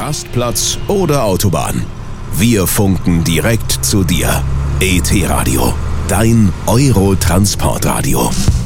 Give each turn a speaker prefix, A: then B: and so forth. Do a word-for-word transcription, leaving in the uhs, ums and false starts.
A: Rastplatz oder Autobahn. Wir funken direkt zu dir. E T Radio, dein Euro-Transportradio.